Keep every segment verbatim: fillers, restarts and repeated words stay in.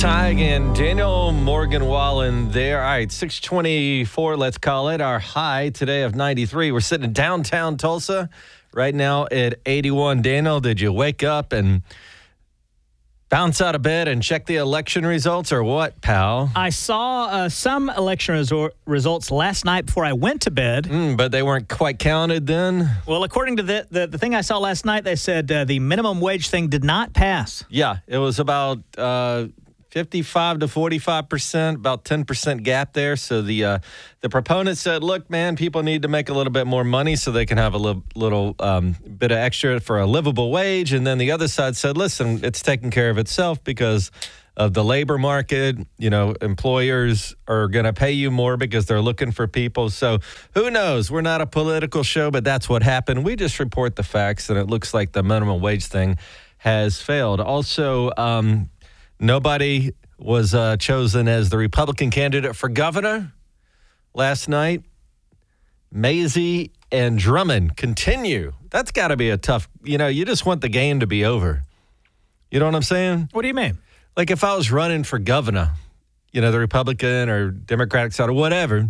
Tig and Daniel Morgan Wallen there. All right, six twenty-four, let's call it. Our high today of ninety-three. We're sitting in downtown Tulsa right now at eighty-one. Daniel, did you wake up and bounce out of bed and check the election results or what, pal? I saw uh, some election resor- results last night before I went to bed. Mm, but they weren't quite counted then? Well, according to the, the, the thing I saw last night, they said uh, the minimum wage thing did not pass. Yeah, it was about uh, fifty-five to forty-five percent, about ten percent gap there. So the uh, the proponent said, look, man, people need to make a little bit more money so they can have a little, little um, bit of extra for a livable wage. And then the other side said, listen, it's taking care of itself because of the labor market. You know, employers are going to pay you more because they're looking for people. So who knows? We're not a political show, but that's what happened. We just report the facts, and it looks like the minimum wage thing has failed. Also, um, nobody was uh, chosen as the Republican candidate for governor last night. Mazie and Drummond continue. That's got to be a tough, you know, you just want the game to be over. You know what I'm saying? What do you mean? Like if I was running for governor, you know, the Republican or Democratic side or whatever,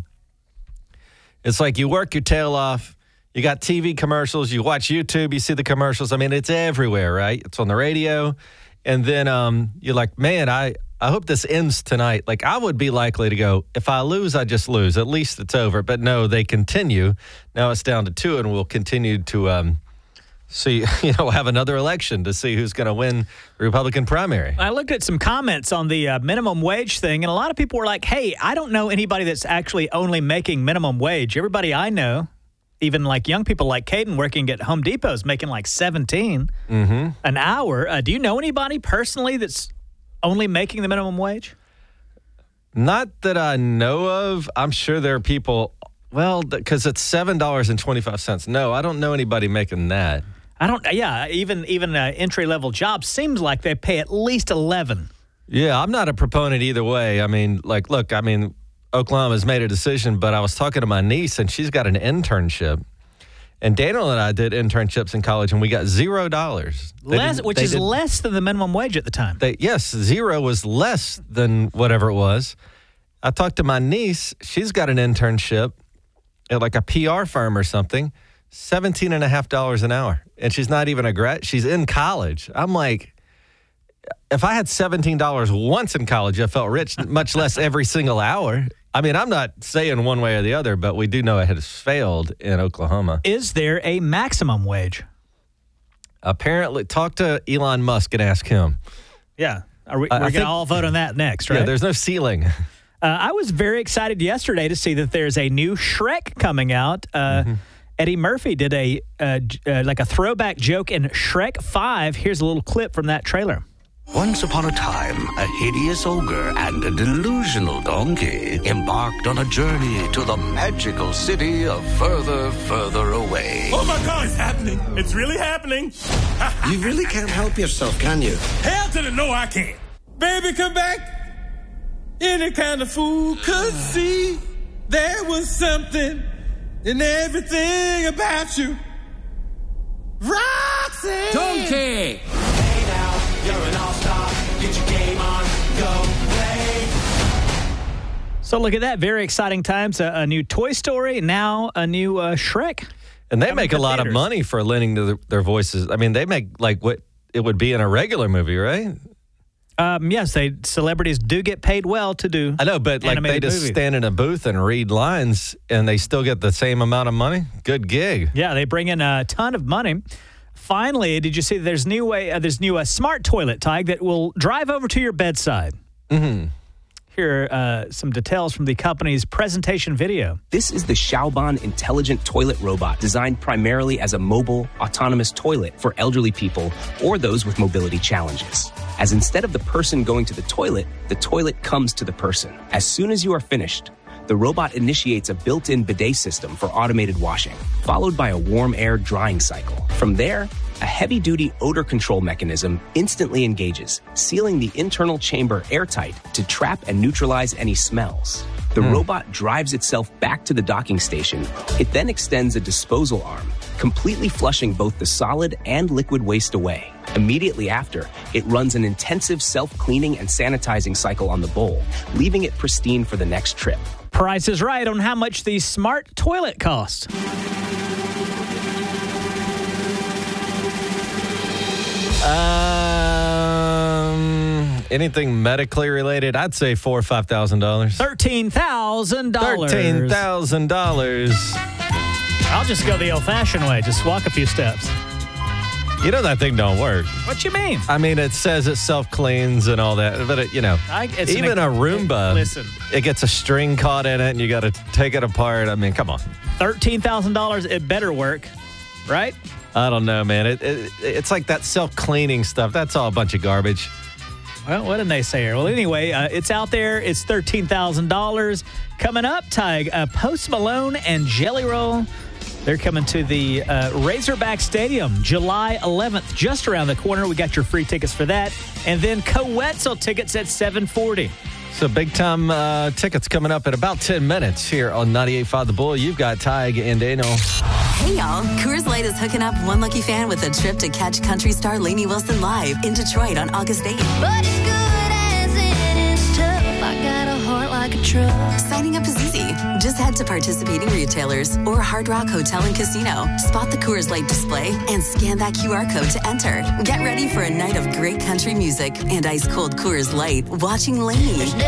it's like you work your tail off. You got T V commercials. You watch YouTube. You see the commercials. I mean, it's everywhere, right? It's on the radio. And then um, you're like, man, I, I hope this ends tonight. Like, I would be likely to go, if I lose, I just lose. At least it's over. But no, they continue. Now it's down to two, and we'll continue to um, see, you know, have another election to see who's going to win the Republican primary. I looked at some comments on the uh, minimum wage thing, and a lot of people were like, hey, I don't know anybody that's actually only making minimum wage. Everybody I know, even like young people like Caden working at Home Depot is making like seventeen mm-hmm. an hour. Uh, do you know anybody personally that's only making the minimum wage? Not that I know of. I'm sure there are people, well, because it's seven dollars and twenty-five cents. No, I don't know anybody making that. I don't, yeah, even even uh, entry-level jobs seems like they pay at least eleven. Yeah, I'm not a proponent either way. I mean, like, look, I mean, Oklahoma's made a decision, but I was talking to my niece, and she's got an internship. And Daniel and I did internships in college, and we got zero dollars. Less, which is less than the minimum wage at the time. They, yes, zero was less than whatever it was. I talked to my niece. She's got an internship at like a P R firm or something, seventeen and a half dollars an hour. And she's not even a grad. She's in college. I'm like, if I had seventeen dollars once in college, I felt rich, much less every single hour. I mean, I'm not saying one way or the other, but we do know it has failed in Oklahoma. Is there a maximum wage? Apparently, talk to Elon Musk and ask him. Yeah. Are we, we're going to all vote on that next, right? Yeah, there's no ceiling. Uh, I was very excited yesterday to see that there's a new Shrek coming out. Uh, mm-hmm. Eddie Murphy did a uh, uh, like a throwback joke in Shrek five. Here's a little clip from that trailer. Once upon a time, a hideous ogre and a delusional donkey embarked on a journey to the magical city of Further, Further Away. Oh my God, it's happening. It's really happening. You really can't help yourself, can you? Hell to the no, I can't. Baby, come back. Any kind of fool could see there was something in everything about you. Roxy! Donkey! You're an all-star. Get your game on. Go play. So look at that. Very exciting times. A, a new Toy Story. Now a new uh, Shrek. And they make a lot theaters. of money for lending to the, their voices. I mean, they make like what it would be in a regular movie, right? Um, yes, they celebrities do get paid well to do. I know, but like they just movies. stand in a booth and read lines, and they still get the same amount of money. Good gig. Yeah, they bring in a ton of money. Finally, did you see there's new way? Uh, there's new uh, smart toilet, Tig, that will drive over to your bedside. Mm-hmm. Here are uh, some details from the company's presentation video. This is the Xiaoban intelligent toilet robot, designed primarily as a mobile, autonomous toilet for elderly people or those with mobility challenges. As instead of the person going to the toilet, the toilet comes to the person. As soon as you are finished, the robot initiates a built-in bidet system for automated washing, followed by a warm air drying cycle. From there, a heavy-duty odor control mechanism instantly engages, sealing the internal chamber airtight to trap and neutralize any smells. The mm. robot drives itself back to the docking station. It then extends a disposal arm, completely flushing both the solid and liquid waste away. Immediately after, it runs an intensive self-cleaning and sanitizing cycle on the bowl, leaving it pristine for the next trip. Price is Right on how much the smart toilet costs. Um, anything medically related? I'd say four or five thousand dollars. Thirteen thousand dollars. Thirteen thousand dollars. I'll just go the old-fashioned way. Just walk a few steps. You know that thing don't work. What you mean? I mean, it says it self-cleans and all that, but it, you know, I, it's even an, a Roomba, listen, it gets a string caught in it, and you got to take it apart. I mean, come on. thirteen thousand dollars, it better work, right? I don't know, man. It, it It's like that self-cleaning stuff. That's all a bunch of garbage. Well, what a naysayer. Well, anyway, uh, it's out there. It's thirteen thousand dollars. Coming up, Tig, uh, Post Malone and Jelly Roll. They're coming to the uh, Razorback Stadium July eleventh, just around the corner. We got your free tickets for that. And then Coetzel tickets at seven forty. So big-time uh, tickets coming up in about ten minutes here on ninety-eight point five The Bull. You've got Tig and Daniel. Hey, y'all. Coors Light is hooking up one lucky fan with a trip to catch country star Lainey Wilson live in Detroit on August eighth. But it's good as it is tough. I got a heart like a truck. Signing up is easy. Just head to participating retailers or Hard Rock Hotel and Casino. Spot the Coors Light display and scan that Q R code to enter. Get ready for a night of great country music and ice-cold Coors Light watching Lainey.